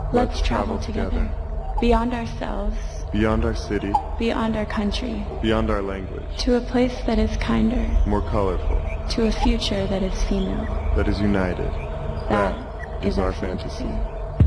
Let's travel together. Beyond ourselves, Beyond our city, beyond our country, beyond our language, to a place that is kinder, more colorful, to a future that is female. that is united. That is our fantasy.